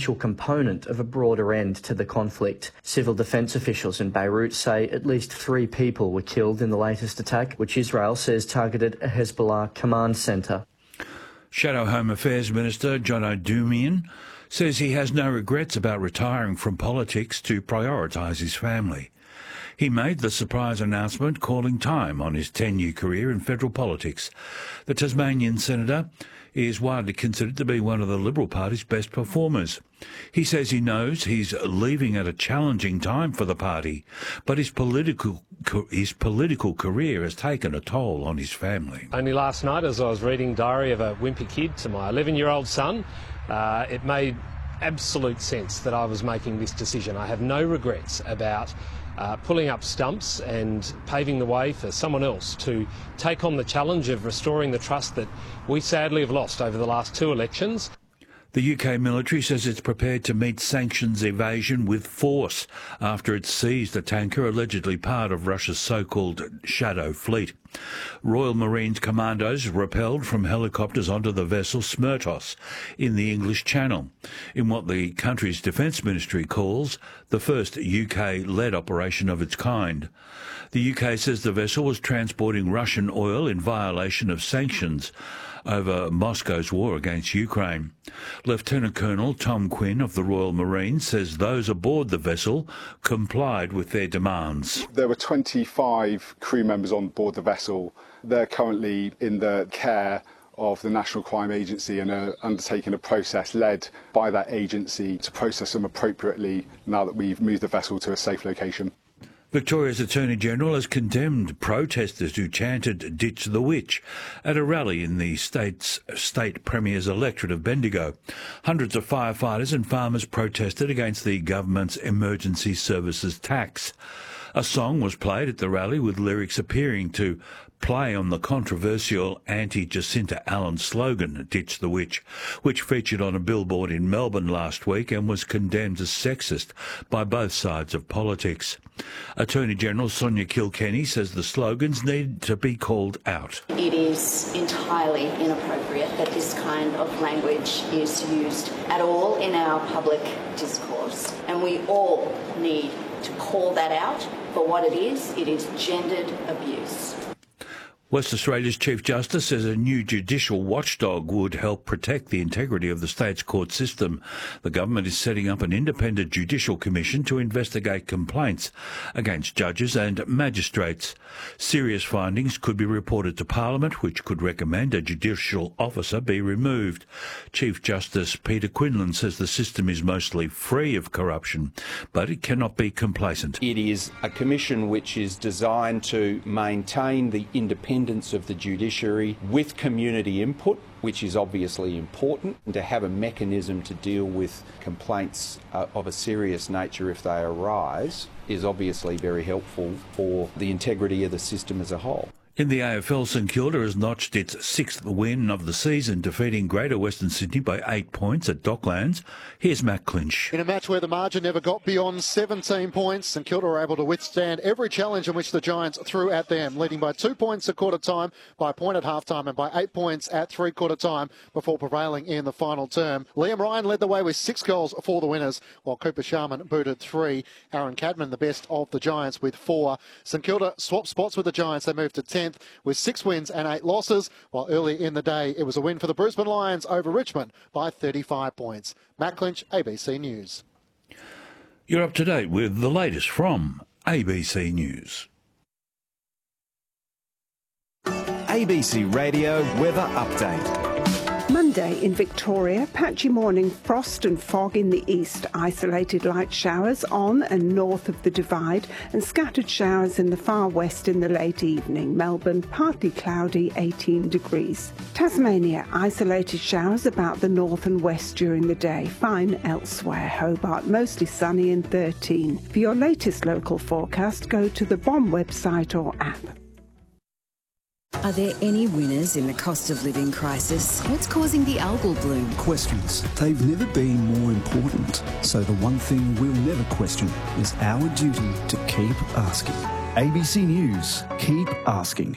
component of a broader end to the conflict. Civil defence officials in Beirut say at least 3 people were killed in the latest attack, which Israel says targeted a Hezbollah command centre. Shadow Home Affairs Minister John O'Doumian says he has no regrets about retiring from politics to prioritise his family. He made the surprise announcement calling time on his 10-year career in federal politics. The Tasmanian senator is widely considered to be one of the Liberal Party's best performers. He says he knows he's leaving at a challenging time for the party, but his political career has taken a toll on his family. Only last night, as I was reading Diary of a Wimpy Kid to my 11-year-old son, it made absolute sense that I was making this decision. I have no regrets about pulling up stumps and paving the way for someone else to take on the challenge of restoring the trust that we sadly have lost over the last 2 elections. The UK military says it's prepared to meet sanctions evasion with force after it seized a tanker allegedly part of Russia's so-called Shadow Fleet. Royal Marines commandos rappelled from helicopters onto the vessel Smertos in the English Channel, in what the country's Defence Ministry calls the first UK-led operation of its kind. The UK says the vessel was transporting Russian oil in violation of sanctions over Moscow's war against Ukraine. Lieutenant Colonel Tom Quinn of the Royal Marines says those aboard the vessel complied with their demands. There were 25 crew members on board the vessel. They're currently in the care of the National Crime Agency and are undertaking a process led by that agency to process them appropriately now that we've moved the vessel to a safe location. Victoria's Attorney-General has condemned protesters who chanted "Ditch the Witch" at a rally in the state Premier's electorate of Bendigo. Hundreds of firefighters and farmers protested against the government's emergency services tax. A song was played at the rally with lyrics appearing to play on the controversial anti-Jacinta Allen slogan, "Ditch the Witch," which featured on a billboard in Melbourne last week and was condemned as sexist by both sides of politics. Attorney-General Sonia Kilkenny says the slogans need to be called out. It is entirely inappropriate that this kind of language is used at all in our public discourse, and we all need to call that out for what it is. It is gendered abuse. West Australia's Chief Justice says a new judicial watchdog would help protect the integrity of the state's court system. The government is setting up an independent judicial commission to investigate complaints against judges and magistrates. Serious findings could be reported to Parliament, which could recommend a judicial officer be removed. Chief Justice Peter Quinlan says the system is mostly free of corruption, but it cannot be complacent. It is a commission which is designed to maintain the independence of the judiciary with community input, which is obviously important, and to have a mechanism to deal with complaints of a serious nature if they arise is obviously very helpful for the integrity of the system as a whole. In the AFL, St Kilda has notched its 6th win of the season, defeating Greater Western Sydney by 8 points at Docklands. Here's Matt Clinch. In a match where the margin never got beyond 17 points, St Kilda were able to withstand every challenge in which the Giants threw at them, leading by 2 points at quarter time, by a point at half time and by 8 points at three-quarter time before prevailing in the final term. Liam Ryan led the way with 6 goals for the winners, while Cooper Sharman booted 3. Aaron Cadman, the best of the Giants, with 4. St Kilda swapped spots with the Giants. They moved to 10th with 6 wins and 8 losses, while early in the day it was a win for the Brisbane Lions over Richmond by 35 points. Matt Clinch, ABC News. You're up to date with the latest from ABC News. ABC Radio Weather Update. Monday in Victoria, patchy morning frost and fog in the east, isolated light showers on and north of the Divide and scattered showers in the far west in the late evening. Melbourne, partly cloudy, 18 degrees. Tasmania, isolated showers about the north and west during the day, fine elsewhere. Hobart, mostly sunny and 13. For your latest local forecast, go to the BOM website or app. Are there any winners in the cost of living crisis? What's causing the algal bloom? Questions. They've never been more important. So the one thing we'll never question is our duty to keep asking. ABC News. Keep asking.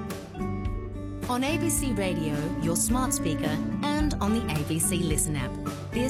On ABC Radio, your smart speaker, and on the ABC Listen app.